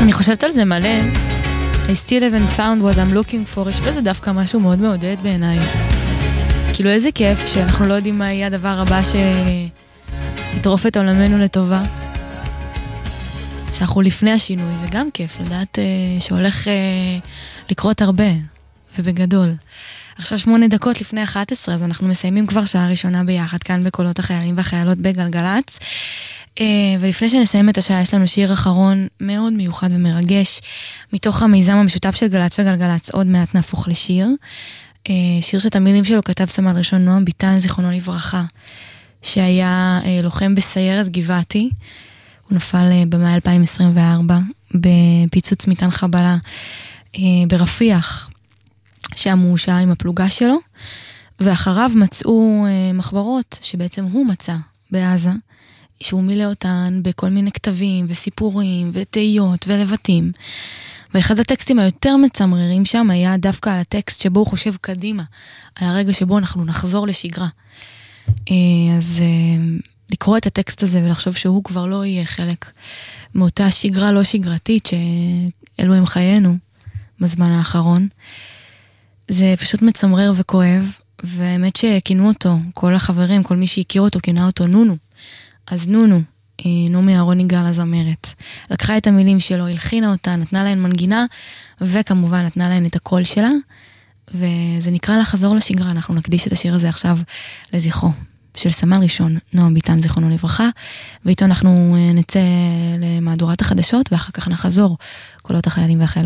אני חושבת על זה מלא. I still haven't found what I'm looking for. יש בזה דווקא משהו מאוד מעודד בעיניי. כאילו איזה כיף שאנחנו לא יודעים מה יהיה הדבר הבא שיטרוף את עולמנו לטובה. שאנחנו לפני השינוי, זה גם כיף לדעת שהולך לקרות הרבה ובגדול. עכשיו 8 דקות לפני 11, אז אנחנו מסיימים כבר שעה ראשונה ביחד כאן בקולות החיילים והחיילות בגלגלץ. ולפני שנסיים את השעה יש לנו שיר אחרון מאוד מיוחד ומרגש מתוך המיזם המשותף של גלץ וגלגלץ, עוד מעט נהפוך לשיר. שיר שאת המילים שלו כתב סמל ראשון נועם ביטן, זיכרונו לברכה, שהיה לוחם בסיירת גבעתי. הוא נפל במאי 2024 בפיצוץ מטען חבלה ברפיח, שם הוא שהה עם הפלוגה שלו, ואחריו מצאו מחברות שבעצם הוא מצא בעזה, שהוא מילא אותן בכל מיני כתבים וסיפורים ותהיות ולבטים. ואחד הטקסטים היותר מצמררים שם היה דווקא על הטקסט שבו הוא חושב קדימה, על הרגע שבו אנחנו נחזור לשגרה. אז לקרוא את הטקסט הזה ולחשוב שהוא כבר לא יהיה חלק מאותה שגרה לא שגרתית שאלו הם חיינו בזמן האחרון. זה פשוט מצמרר וכואב, והאמת שכינו אותו, כל החברים, כל מי שהכיר אותו, כינה אותו נונו. אז נונו, נעמי אהרוני גל הזמרת, לקחה את המילים שלו, הלחינה אותה, נתנה להן מנגינה, וכמובן נתנה להן את הקול שלה, וזה נקרא לחזור לשגרה. אנחנו נקדיש את השיר הזה עכשיו לזכרו של סמל ראשון נועם ביטן, זיכרונו לברכה, ואיתו אנחנו נצא למהדורת החדשות, ואחר כך נחזור קולות החיילים והחיילות